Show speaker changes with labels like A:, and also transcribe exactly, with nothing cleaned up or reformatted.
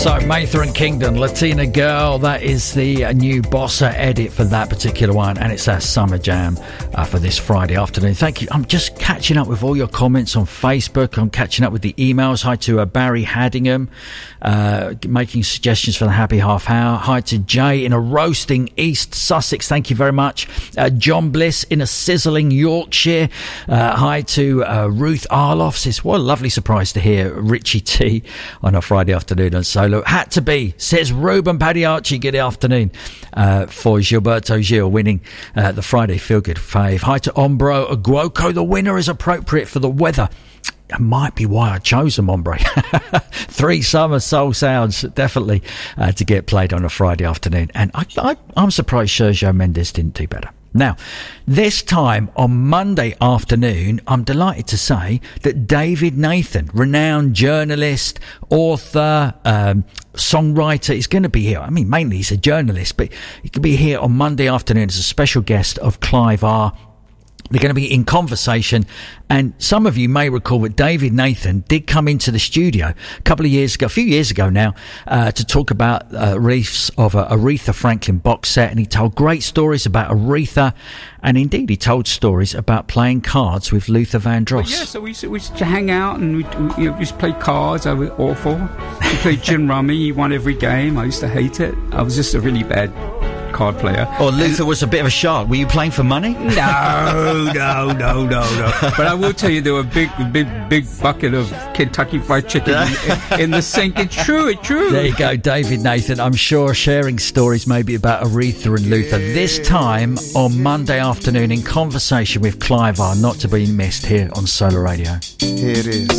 A: So, Mather and Kingdom, Latina Girl, that is the uh, new Bossa edit for that particular one, and it's our summer jam uh, for this Friday afternoon. Thank you. I'm just catching up with all your comments on Facebook. I'm catching up with the emails. Hi to uh, Barry Haddingham, uh, making suggestions for the Happy Half Hour. Hi to Jay in a roasting East Sussex. Thank you very much. Uh, John Bliss in a sizzling Yorkshire. Uh, hi to uh, Ruth Arloff. Says, what a lovely surprise to hear Richie T on a Friday afternoon on Solo. Had to be, says Ruben Paddy Archie. Good afternoon uh, for Gilberto Gil winning uh, the Friday Feel Good fave. Hi to Ombro Aguoko. The winner is appropriate for the weather. That might be why I chose them, Ombre. Three summer soul sounds, definitely, uh, to get played on a Friday afternoon. And I, I, I'm surprised Sergio Mendes didn't do better. Now, this time on Monday afternoon, I'm delighted to say that David Nathan, renowned journalist, author, um, songwriter, is going to be here. I mean, mainly he's a journalist, but he could be here on Monday afternoon as a special guest of Clive R. They're going to be in conversation, and some of you may recall that David Nathan did come into the studio a couple of years ago, a few years ago now, uh, to talk about uh, reefs of a Aretha Franklin box set, and he told great stories about Aretha, and indeed he told stories about playing cards with Luther Vandross.
B: Well, yeah, so we used, to, we used to hang out and we, we, you know, we used to play cards. I was awful. We played gin rummy. He won every game. I used to hate it. I was just a really bad card player.
C: Or Luther and, was a bit of a shark. Were you playing for money?
B: No, no, no, no, no. But I will tell you, there were a big, big, big bucket of Kentucky Fried Chicken in, in the sink. It's true, it's true.
A: There you go, David Nathan. I'm sure sharing stories maybe about Aretha and Luther. Yeah. This time on Monday afternoon in conversation with Clive R. Not to be missed here on Solar Radio.
D: Here it is.